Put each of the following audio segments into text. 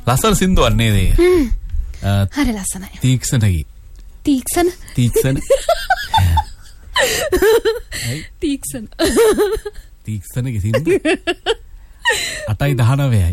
ලස්සන සින්දුවක් නේද? හරි ලස්සනයි. තීක්ෂණයි. තීක්ෂණ. තීක්ෂණ. තීක්ෂණ. තීක්ෂණගේ සින්දුව 8:19යි.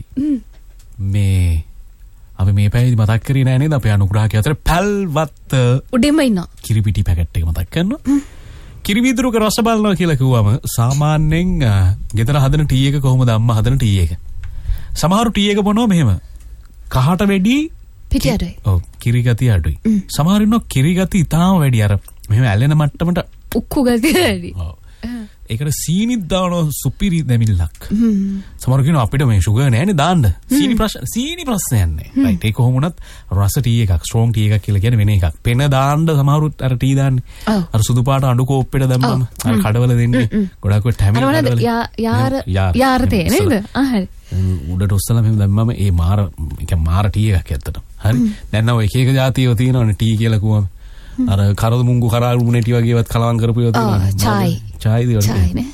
මේ අපි මේ පැයදී මතක් කරේ නෑ නේද? අපේ අනුග්‍රහකයා අතර පැල්වත් උඩින්ම ඉන්නවා. කිරිපිටි පැකට් එක මතක් කරනවා. කිරිවිදුරුක රස බලනවා කියලා කිව්වම සාමාන්‍යයෙන් ගෙදර හදන ටී එක කොහොමද අම්මා හදන ටී එක? සමහරු ටී එක බොනවා මෙහෙම. කහට වැඩි පිටි අඩුයි. ඔව් කිරි ගතිය අඩුයි. සමහරු ඉන්නවා කිරි ගතිය ඉතාලම වැඩි අර මෙහෙම ඇලෙන මට්ටමට උක්කු ගතිය වැඩි. ඔව්. ඒකට සීනිත් දානවා සුපිරි දෙමිල්ලක්. සමහරු කියනවා අපිට මේ ෂුගර් නෑනේ දාන්න. සීනි ප්‍රශ්නයක් නෑ. රයිට් ඒක කොහොම වුණත් රස ටී එකක් ස්ට්‍රෝං ටී එකක් කියලා කියන්නේ වෙන එකක්. පෙන දාන්න සමහරුත් අර ටී දාන්නේ. අර සුදු පාට අඬු කෝප්පෙට දැම්මම අර කඩවල දෙන්නේ. ගොඩක් ඔය ටැමිල් කඩවල. යාර තේ නේද? හරි. උඩට ඔස්සලා මෙහෙම දැම්මම ඒ මාර ටී එකක් ඇත්තට. හරි. දැන් නෝ එක එක જાතියව තියෙනවනේ ටී කියලා කිව්වම. අර කරද මුංගු කරාරු මුනේටි වගේවත් කලවම් කරපු ඒවා තියෙනවා. චායි නේ.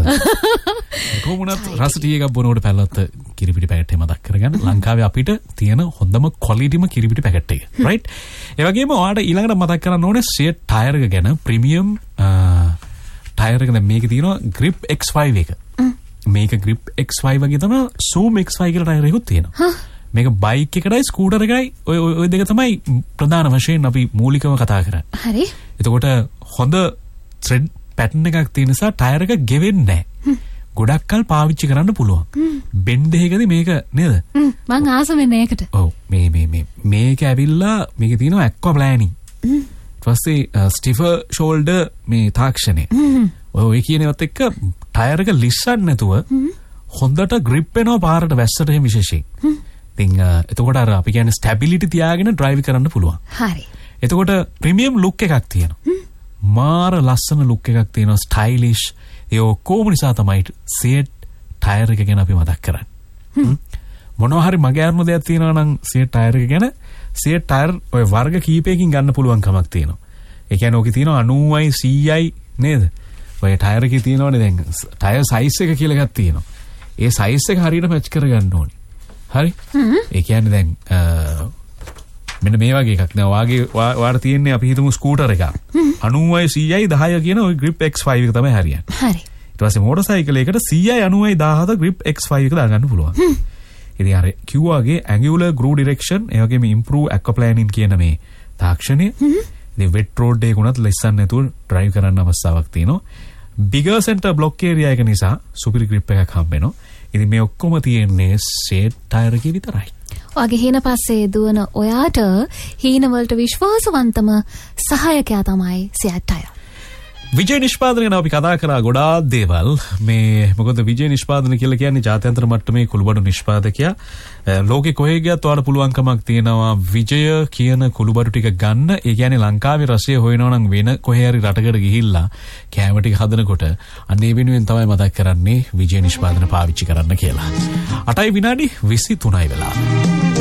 කොහොමුණත් රස ටී එකක් බොනකොට පැලවත් කිරිපිටි පැකට් එක මතක් කරගන්න. ලංකාවේ අපිට තියෙන හොඳම ක්වොලිටිම කිරිපිටි පැකට් එක. රයිට්. ඒ වගේම ඔයාලට ඊළඟට මතක් කරන්න ඕනේ සියට් ටයර් එක ගැන. ප්‍රීමියම් ටයර් එක දැන් මේකේ තියෙනවා grip X5 එක. මේක grip X5 වගේ තමයි zoom X5 කියලා ටයර් එකකුත් තියෙනවා. මේක බයික් එකටයි ස්කූටර් එකයි ඔය දෙක තමයි ප්‍රධාන වශයෙන් අපි මූලිකව කතා කරන්නේ. හරි. එතකොට හොඳ ත්‍රෙඩ් පැටර්න් එකක් තියෙන නිසා ටයර් එක ගෙවෙන්නේ නැහැ. ගොඩක් කල් පාවිච්චි කරන්න පුළුවන්. බෙන්ඩ් එකකදී මේක නේද? මං ආස වෙන්නේ ඒකට. ඔව් මේක ඇවිල්ලා මේකේ තියෙනවා ඇක්වා ප්ලෑනින්. ඊට පස්සේ ස්ටිෆර් ෂෝල්ඩර් මේ තාක්ෂණය. ඔය කියනවත් එක්ක ටයර් එක ලිස්සන්න නැතුව හොඳට ග්‍රිප් වෙනවා පාරට වැස්සට එහෙම විශේෂයෙන්. ඉතින් එතකොට අර අපි කියන්නේ ස්ටැබිලිටි තියාගෙන ඩ්‍රයිව් කරන්න පුළුවන්. හරි. එතකොට ප්‍රීමියම් ලුක් එකක් තියෙනවා. මාර ලස්සන ලුක් එකක් තියෙනවා ස්ටයිලිෂ්. ඒ ඔක්කොම නිසා තමයි සියට් ටයර් එක ගැන අපි මතක් කරන්නේ. මොනවා හරි මගේ අරමුණ දෙයක් තියෙනවා නම් සියට් ටයර් එක ගැන සියට් ටයර් ඔය වර්ග කීපයකින් ගන්න පුළුවන් කමක් තියෙනවා. ඒ කියන්නේ ඔකේ තියෙනවා 90යි 100යි නේද? ඔය ටයර් එකේ තියෙනවනේ දැන් ටයර් සයිස් එක කියලා එකක් තියෙනවා. ඒ සයිස් එක හරියට මැච් කරගන්න ඕනේ. හරි? ඒ කියන්නේ දැන් මෙන්න මේ වගේ එකක් නෑ. ඔයාට තියෙන්නේ අපි හිතමු ස්කූටර් එකක්. 90යි 100යි 10 කියන ওই grip X5 එක තමයි හරියන්නේ. හරි. ඊට පස්සේ මෝටර් සයිකලයකට 100යි 90යි 10 grip X5 එක දාගන්න පුළුවන්. ඉතින් අර කිව්වාගේ angular groove direction ඒ වගේම improve aquaplaning කියන මේ තාක්ෂණය ඉතින් wet road එකක උනත් ලෙස්සන් නැතුව drive කරන්න අවස්ථාවක් තියෙනවා. bigger center block area එක නිසා සුපිරි grip එකක් හම්බ වෙනවා. ඉතින් මේ ඔක්කොම තියෙන්නේ සියට් ටයර් එකේ විතරයි. ඔයගේ හීන පස්සේ දුවන ඔයාට හීන වලට විශ්වාසවන්තම සහායකයා තමයි සියට් ටයර්. විජය නිෂ්පාදනය ගැන අපි කතා කරා ගොඩාක් දේවල්. මේ මොකද විජය නිෂ්පාදන කියලා කියන්නේ ජාත්‍යන්තර මට්ටමේ කුළුබඩු නිෂ්පාදකයා. ලෝකෙ කොහේ ගියත් ඔයාලට පුළුවන්කමක් තියෙනවා විජය කියන කුළුබඩු ටික ගන්න. ඒ කියන්නේ ලංකාවේ රසය හොයනවා නම් වෙන කොහේ හරි රටකට ගිහිල්ලා කෑම ටික හදනකොට අනේ වෙනුවෙන් තමයි මතක් කරන්නේ විජය නිෂ්පාදන පාවිච්චි කරන්න කියලා. 8 විනාඩි 23යි වෙලා.